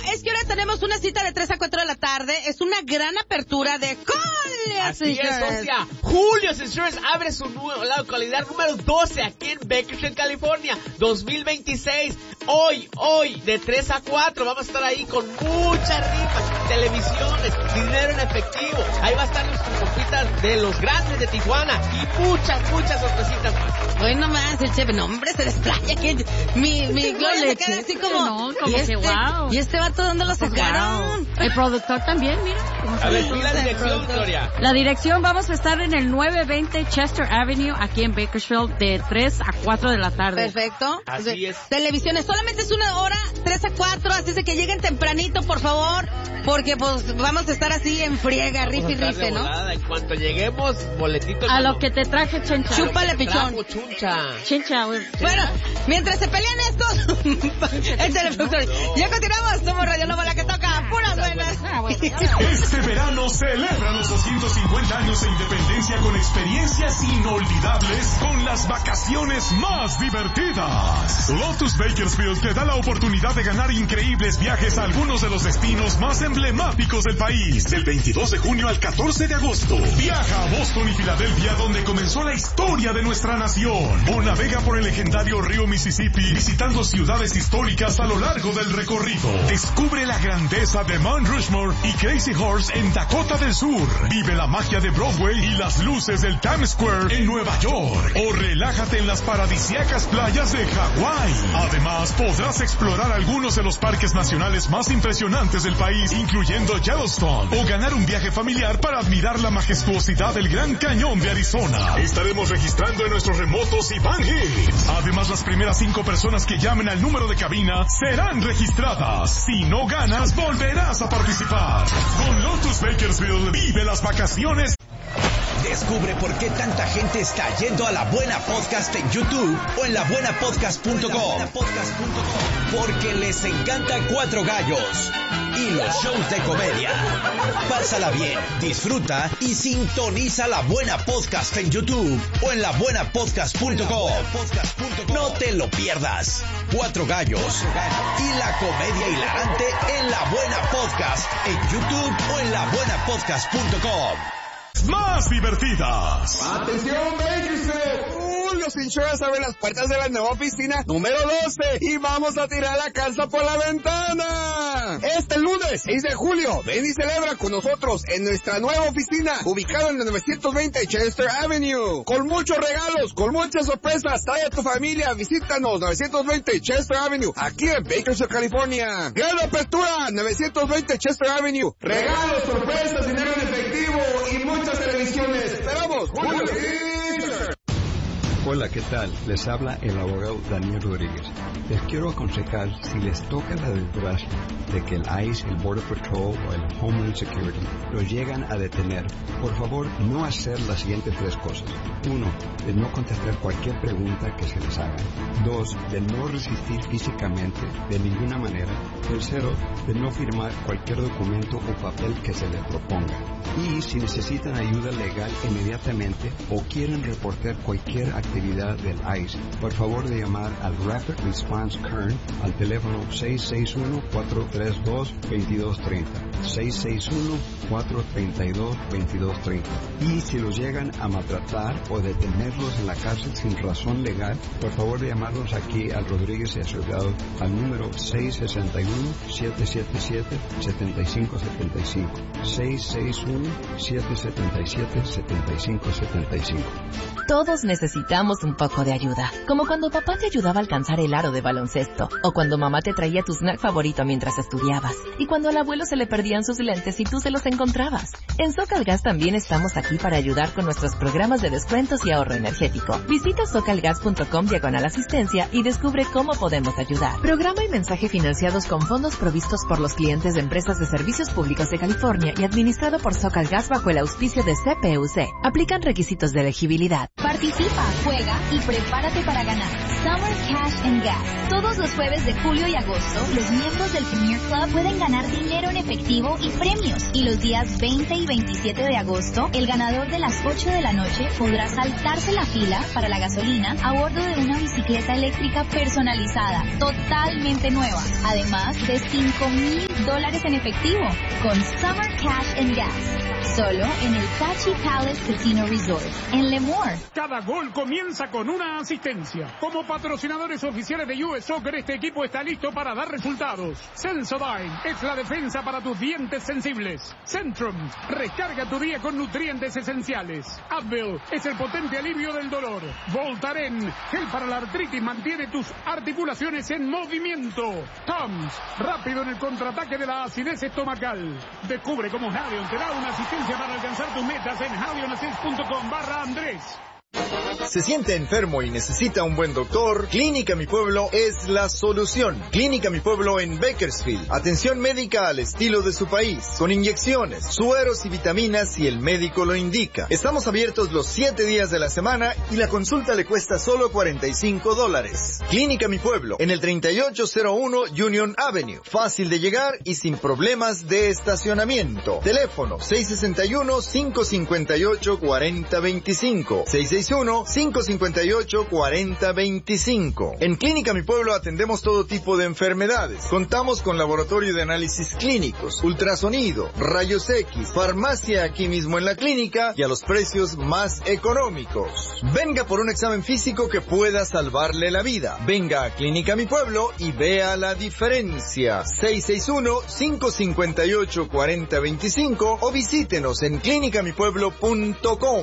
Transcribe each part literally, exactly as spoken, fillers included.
es que ahora tenemos una cita de tres a cuatro de la tarde. Es una gran apertura de Julius Así es, socia. Julius Insurance abre su nuevo, la localidad número doce aquí en Bakersfield, California, dos mil veintiséis. Hoy, hoy, de tres a cuatro, vamos a estar ahí con muchas rifas, televisiones, dinero en efectivo. Ahí va a estar nuestros compitas de los grandes de Tijuana y muchas, muchas sorpresitas más. Hoy nomás el chef, no hombre, se desplaya que mi, mi Gloria se queda así como, no, como y este, que wow. Y este vato, ¿dónde lo sacaron? Wow. El productor también, mira. A ver, ¿y la dirección, Gloria? La dirección, vamos a estar en el nueve veinte Chester Avenue, aquí en Bakersfield, de tres a cuatro de la tarde. Perfecto. Así es. Televisiones, solamente es una hora, tres a cuatro, así es de que lleguen tempranito, por favor, porque pues vamos a estar así en friega, rife y rife, ¿no? Volada. En cuanto lleguemos, boletitos. A lo que te traje, chencha. Chúpale, pichón. Chuncha. Chencha, güey. Bueno, mientras se pelean estos, échale, productor. Ya continuamos, somos Radio Nova, la que toca puras buenas. Este verano celebra los doscientos cincuenta años de independencia con experiencias inolvidables con las vacaciones más divertidas. Lotus Bakersfield te da la oportunidad de ganar increíbles viajes a algunos de los destinos más emblemáticos del país. Del veintidós de junio al catorce de agosto. Viaja a Boston y Filadelfia, donde comenzó la historia de nuestra nación. O navega por el legendario río Mississippi, visitando ciudades históricas a lo largo del recorrido. Descubre la grandeza de Mount Rushmore y Crazy Horse en Dakota del Sur. Vive la magia de Broadway y las luces del Times Square en Nueva York. O relájate en las paradisíacas playas de Hawái. Además, podrás explorar algunos de los parques nacionales más impresionantes del país, incluyendo Yellowstone. O ganar un viaje familiar para admirar la majestuosidad del Gran Cañón de Arizona. Estaremos registrando en nuestros remotos y van hits. Además, las primeras cinco personas que llamen al número de cabina serán registradas. Si no ganas, volverás a participar. Con Lotus Bakersfield, vive las vacaciones. Descubre por qué tanta gente está yendo a La Buena Podcast en YouTube o en la buena podcast punto com. Porque les encanta Cuatro Gallos y los shows de comedia. Pásala bien, disfruta y sintoniza La Buena Podcast en YouTube o en la buena podcast punto com. No te lo pierdas. Cuatro Gallos y la comedia hilarante en La Buena Podcast en YouTube o en la buena podcast punto com. Más divertidas. ¡Atención, Bakersfield! Julius Insurance abre las puertas de la nueva oficina número doce y vamos a tirar la casa por la ventana. Este lunes, seis de julio, ven y celebra con nosotros en nuestra nueva oficina, ubicada en el novecientos veinte Chester Avenue. Con muchos regalos, con muchas sorpresas, trae a tu familia, visítanos, novecientos veinte Chester Avenue, aquí en Bakersfield, California. Gran apertura, novecientos veinte Chester Avenue. Regalos, sorpresas, dinero en efectivo y muchas televisiones. Esperamos, Julio. Hola, ¿qué tal? Les habla el abogado Daniel Rodríguez. Les quiero aconsejar, si les toca la desgracia de que el I C E, el Border Patrol o el Homeland Security los llegan a detener, por favor, no hacer las siguientes tres cosas. Uno, de no contestar cualquier pregunta que se les haga. Dos, de no resistir físicamente de ninguna manera. Tercero, de no firmar cualquier documento o papel que se les proponga. Y si necesitan ayuda legal inmediatamente o quieren reportar cualquier actividad del I C E, por favor de llamar al Rapid Response Kern al teléfono seis seis uno, cuatro tres dos, dos dos tres cero. seis seis uno, cuatro tres dos, dos dos tres cero. Y si los llegan a maltratar o detenerlos en la cárcel sin razón legal, por favor de llamarlos aquí al Rodríguez y Asociados al número seis seis uno, siete siete siete, siete cinco siete cinco. seis seis uno, siete siete siete, siete cinco siete cinco. Todos necesitamos un poco de ayuda, como cuando papá te ayudaba a alcanzar el aro de baloncesto, o cuando mamá te traía tu snack favorito mientras estudiabas, y cuando al abuelo se le perdían sus lentes y tú se los encontrabas. En SoCalGas también estamos aquí para ayudar con nuestros programas de descuentos y ahorro energético. Visita socalgas punto com diagonal asistencia y descubre cómo podemos ayudar. Programa y mensaje financiados con fondos provistos por los clientes de empresas de servicios públicos de California y administrado por SoCalGas bajo el auspicio de C P U C. Aplican requisitos de elegibilidad. Parte Participa, juega y prepárate para ganar. Summer Cash and Gas. Todos los jueves de julio y agosto, los miembros del Premier Club pueden ganar dinero en efectivo y premios. Y los días veinte y veintisiete de agosto, el ganador de las ocho de la noche podrá saltarse la fila para la gasolina a bordo de una bicicleta eléctrica personalizada, totalmente nueva. Además de cinco mil dólares en efectivo con Summer Cash and Gas. Solo en el Tachi Palace Casino Resort, en Lemoore. Cada gol comienza con una asistencia. Como patrocinadores oficiales de U S Soccer, este equipo está listo para dar resultados. Sensodyne es la defensa para tus dientes sensibles. Centrum, recarga tu día con nutrientes esenciales. Advil es el potente alivio del dolor. Voltaren, gel para la artritis, mantiene tus articulaciones en movimiento. Tums, rápido en el contraataque de la acidez estomacal. Descubre cómo Halion te da una asistencia para alcanzar tus metas en halionassist punto com barra Andrés. ¿Se siente enfermo y necesita un buen doctor? Clínica Mi Pueblo es la solución. Clínica Mi Pueblo en Bakersfield. Atención médica al estilo de su país, con inyecciones, sueros y vitaminas si el médico lo indica. Estamos abiertos los siete días de la semana y la consulta le cuesta solo cuarenta y cinco dólares. Clínica Mi Pueblo, en el treinta y ocho cero uno Union Avenue. Fácil de llegar y sin problemas de estacionamiento. Teléfono seis seis uno, cinco cinco ocho, cuatro cero dos cinco. seis seis uno, cinco cinco ocho, cuatro cero dos cinco. En Clínica Mi Pueblo atendemos todo tipo de enfermedades. Contamos con laboratorio de análisis clínicos, ultrasonido, rayos X, farmacia aquí mismo en la clínica y a los precios más económicos. Venga por un examen físico que pueda salvarle la vida. Venga a Clínica Mi Pueblo y vea la diferencia. seis seis uno, cinco cinco ocho, cuatro cero dos cinco o visítenos en clínica mi pueblo punto com.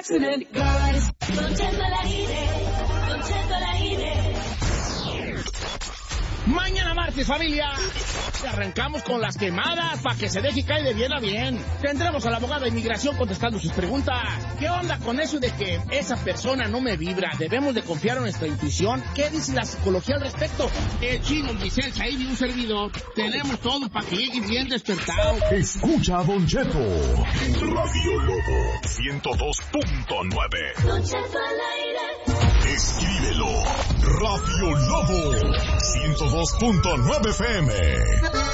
Mañana martes, familia, arrancamos con las quemadas para que se deje caer de bien a bien. Tendremos a la abogada de inmigración contestando sus preguntas. ¿Qué onda con eso de que esa persona no me vibra? ¿Debemos de confiar en nuestra intuición? ¿Qué dice la psicología al respecto? El Chino, Giselle, Said y un servidor, tenemos todo para que llegue bien despertado. Escucha a Don Cheto en Radio Lobo ciento dos punto nueve. Don Cheto al aire. Escríbelo, Radio Lobo ciento dos punto nueve F M.